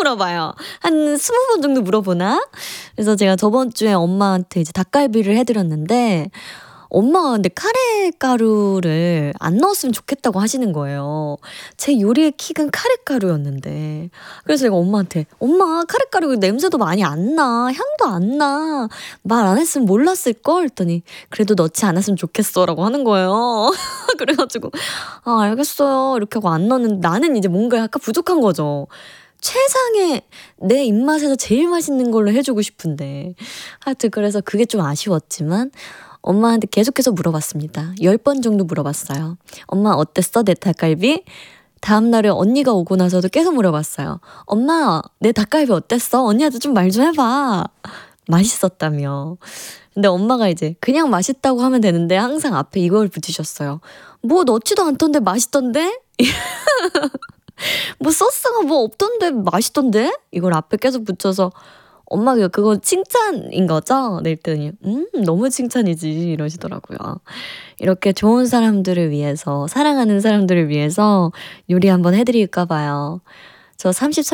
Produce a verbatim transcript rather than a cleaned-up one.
물어봐요. 한 스무 번 정도 물어보나? 그래서 제가 저번 주에 엄마한테 이제 닭갈비를 해드렸는데 엄마가 근데 카레가루를 안 넣었으면 좋겠다고 하시는 거예요. 제 요리의 킥은 카레가루였는데. 그래서 제가 엄마한테 엄마 카레가루 냄새도 많이 안 나. 향도 안 나. 말 안 했으면 몰랐을걸? 했더니 그래도 넣지 않았으면 좋겠어 라고 하는 거예요. 그래가지고 아 알겠어요 이렇게 하고 안 넣었는데 나는 이제 뭔가 약간 부족한 거죠. 최상의 내 입맛에서 제일 맛있는 걸로 해주고 싶은데 하여튼 그래서 그게 좀 아쉬웠지만 엄마한테 계속해서 물어봤습니다. 열 번 정도 물어봤어요. 엄마 어땠어? 내 닭갈비? 다음날에 언니가 오고 나서도 계속 물어봤어요. 엄마 내 닭갈비 어땠어? 언니한테 좀 말 좀 해봐. 맛있었다며. 근데 엄마가 이제 그냥 맛있다고 하면 되는데 항상 앞에 이걸 붙이셨어요. 뭐 넣지도 않던데 맛있던데? 뭐 소스가 뭐 없던데 맛있던데? 이걸 앞에 계속 붙여서 엄마가 그건 칭찬인 거죠? 네, 그랬더니 음 너무 칭찬이지 이러시더라고요. 이렇게 좋은 사람들을 위해서 사랑하는 사람들을 위해서 요리 한번 해드릴까 봐요. 저 삼십삼